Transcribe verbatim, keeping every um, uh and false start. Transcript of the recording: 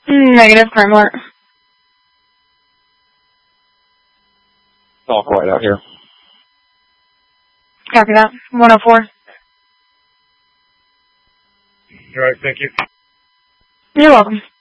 Negative, crime alert. It's all quiet out here. Copy that. one oh four. All right, thank you. You're welcome.